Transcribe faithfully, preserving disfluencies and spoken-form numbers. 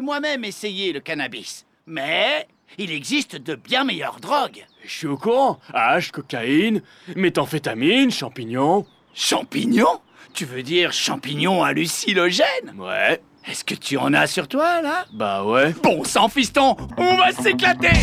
moi-même essayé le cannabis. Mais il existe de bien meilleures drogues. Je suis au courant. Hache, cocaïne, méthamphétamine, champignons. Champignons? Tu veux dire champignons hallucinogènes? Ouais. Est-ce que tu en as sur toi, là? Bah ouais. Bon sang, fiston, on va s'éclater!